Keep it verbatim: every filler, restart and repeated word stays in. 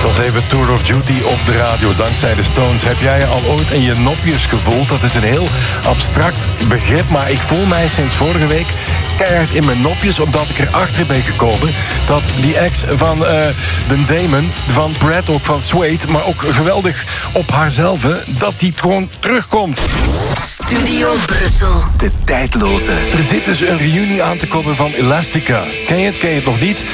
was even Tour of Duty op de radio, dankzij de Stones. Heb jij je al ooit in je nopjes gevoeld? Dat is een heel abstract begrip, maar ik voel mij sinds vorige week keihard in mijn nopjes, omdat ik erachter ben gekomen dat die ex van uh, de Damon, van Brad, ook van Suede, maar ook geweldig op haarzelf, dat die gewoon terugkomt. Studio Brussel. De tijdloze. Er zit dus een reunie aan te komen van Elastica. Ken je het? Ken je het nog niet?